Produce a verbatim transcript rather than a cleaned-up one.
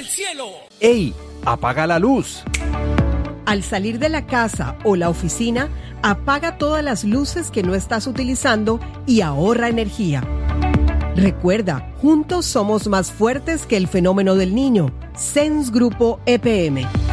cielo. ¡Ey! ¡Apaga la luz! Al salir de la casa o la oficina, apaga todas las luces que no estás utilizando y ahorra energía. Recuerda, juntos somos más fuertes que el fenómeno del niño. C E N S Grupo E P M.